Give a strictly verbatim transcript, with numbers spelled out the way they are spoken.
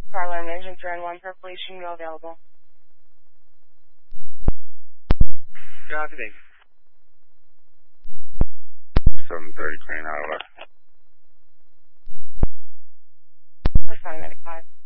Car alarm engine turn one for police unit available. Copy. seven thirty Crane Highway. Responding medic five.